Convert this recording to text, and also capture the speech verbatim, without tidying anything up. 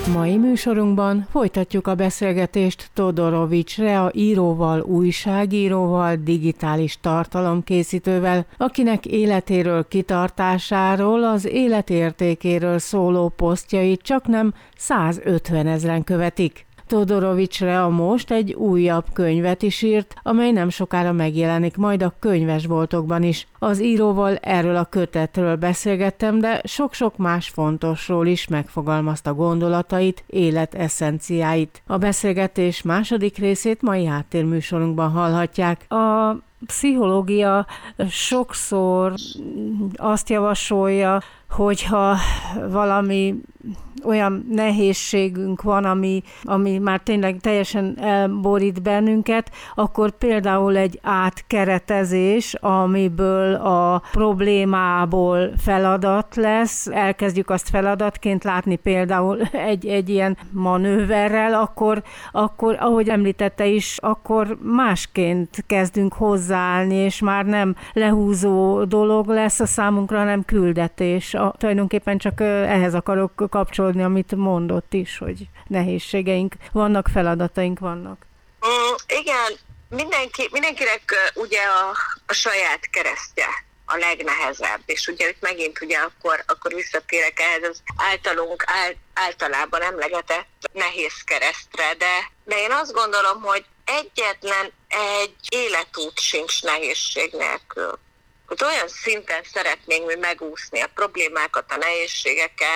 Mai műsorunkban folytatjuk a beszélgetést Todorovics Rea íróval, újságíróval, digitális tartalomkészítővel, akinek életéről, kitartásáról, az életértékéről szóló posztjait csaknem százötven ezren követik. Todorovics Rea most egy újabb könyvet is írt, amely nem sokára megjelenik majd a könyvesboltokban is. Az íróval erről a kötetről beszélgettem, de sok-sok más fontosról is megfogalmazta gondolatait, életesszenciáit. A beszélgetés második részét mai háttérműsorunkban hallhatják. A pszichológia sokszor azt javasolja, hogyha valami olyan nehézségünk van, ami, ami már tényleg teljesen elborít bennünket, akkor például egy átkeretezés, amiből a problémából feladat lesz, elkezdjük azt feladatként látni például egy, egy ilyen manőverrel, akkor, akkor, ahogy említette is, akkor másként kezdünk hozzáállni, és már nem lehúzó dolog lesz a számunkra, hanem küldetés. A, tulajdonképpen csak ehhez akarok kapcsolódni, amit mondott is, hogy nehézségeink vannak, feladataink vannak. Mm, igen, mindenki, mindenkinek ugye a, a saját keresztje a legnehezebb, és ugye itt megint ugye akkor, akkor visszatérek ehhez az általunk ál, általában emlegetett nehéz keresztre, de, de én azt gondolom, hogy egyetlen egy életút sincs nehézség nélkül. Hogy olyan szinten szeretnénk mi megúszni a problémákat, a nehézségeket,